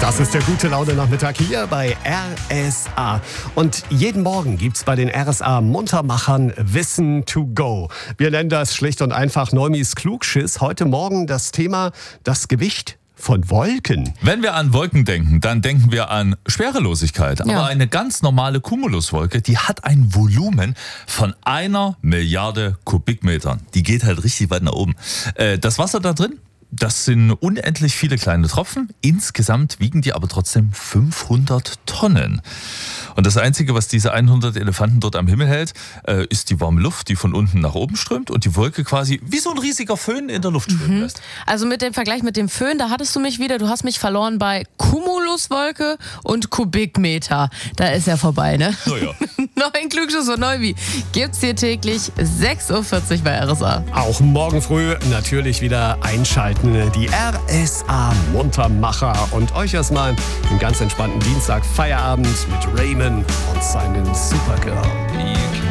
Das ist der gute Laune-Nachmittag hier bei RSA. Und jeden Morgen gibt's bei den RSA-Muntermachern Wissen to go. Wir nennen das schlicht und einfach Neumis Klugschiss. Heute Morgen das Thema das Gewicht von Wolken. Wenn wir an Wolken denken, dann denken wir an Schwerelosigkeit. Ja. Aber eine ganz normale Cumuluswolke, die hat ein Volumen von 1 Milliarde Kubikmetern. Die geht halt richtig weit nach oben. Das Wasser da drin, das sind unendlich viele kleine Tropfen. Insgesamt wiegen die aber trotzdem 500 Tonnen. Und das Einzige, was diese 100 Elefanten dort am Himmel hält, ist die warme Luft, die von unten nach oben strömt und die Wolke quasi wie so ein riesiger Föhn in der Luft schwimmen lässt. Also mit dem Vergleich mit dem Föhn, da hattest du mich wieder. Du hast mich verloren bei Cumuluswolke und Kubikmeter. Da ist ja vorbei, ne? Naja. Neuen Klugschiss von Neuwi gibt's hier täglich 6.40 Uhr bei RSA. Auch morgen früh natürlich wieder einschalten. Die RSA-Muntermacher. Und euch erstmal einen ganz entspannten Dienstag, Feierabend mit Raymond und seinen Supergirl.